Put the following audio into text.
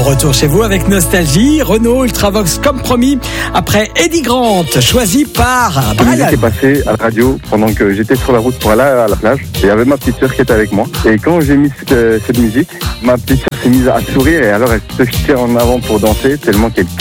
Retour chez vous avec nostalgie. Renault Ultravox comme promis. Après Eddie Grant, choisi par La musique Brian. est passée à la radio pendant que j'étais sur la route pour aller à la plage. Et il y avait ma petite sœur qui était avec moi. Et quand j'ai mis cette musique, ma petite sœur s'est mise à sourire et alors elle se jetait en avant pour danser tellement qu'elle